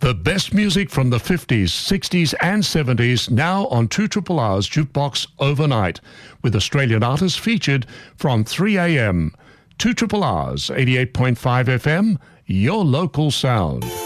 The best music from the 50s, 60s and 70s now on 2RRR's Jukebox Overnight, with Australian artists featured from 3 a.m. 2RRR's 88.5 FM, your local sound.